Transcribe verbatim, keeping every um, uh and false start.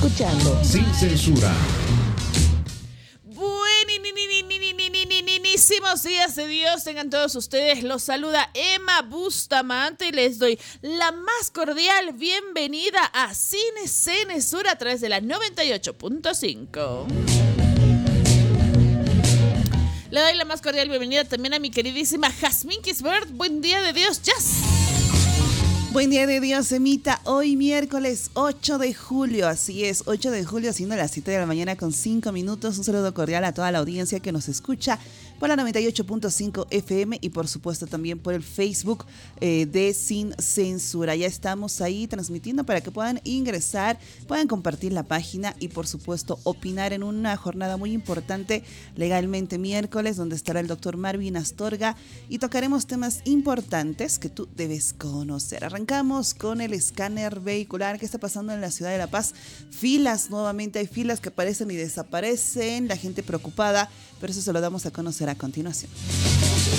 escuchando Sin Censura. Buenísimos días de Dios tengan todos ustedes. Los saluda Emma Bustamante y les doy la más cordial bienvenida a Sin Censura a través de la noventa y ocho punto cinco. Le doy la más cordial bienvenida también a mi queridísima Jazmín Kisbert. Buen día de Dios, Jazz. Buen día de Dios, Emita. Hoy miércoles ocho de julio, así es, ocho de julio, siendo las siete de la mañana con cinco minutos. Un saludo cordial a toda la audiencia que nos escucha por la noventa y ocho punto cinco F M y por supuesto también por el Facebook eh, de Sin Censura. Ya estamos ahí transmitiendo para que puedan ingresar, puedan compartir la página y por supuesto opinar en una jornada muy importante, Legalmente Miércoles, donde estará el doctor Marvin Astorga y tocaremos temas importantes que tú debes conocer. Arrancamos con el escáner vehicular. ¿Qué está pasando en la ciudad de La Paz? Filas, nuevamente hay filas que aparecen y desaparecen, la gente preocupada, pero eso se lo damos a conocer a continuación.